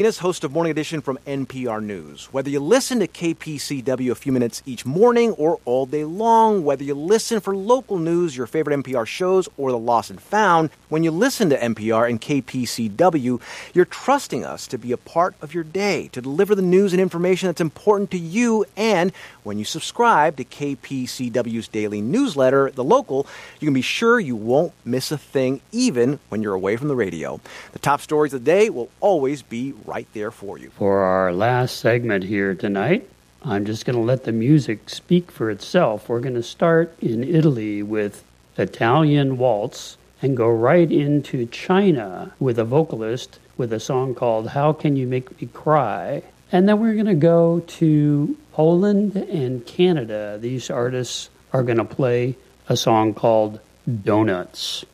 Host of Morning Edition from NPR News. Whether you listen to KPCW a few minutes each morning or all day long, whether you listen for local news, your favorite NPR shows, or the lost and found, when you listen to NPR and KPCW, you're trusting us to be a part of your day, to deliver the news and information that's important to you. And when you subscribe to KPCW's daily newsletter, The Local, you can be sure you won't miss a thing, even when you're away from the radio. The top stories of the day will always be right there for you. For our last segment here tonight, I'm just going to let the music speak for itself. We're going to start in Italy with Italian Waltz and go right into China with a vocalist with a song called How Can You Make Me Cry? And then we're going to go to Poland and Canada. These artists are going to play a song called Donuts.